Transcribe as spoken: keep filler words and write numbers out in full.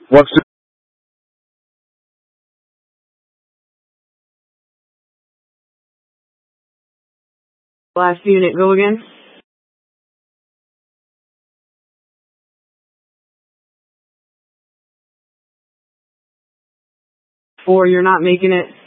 What's the last unit go again? Four, you're not making it.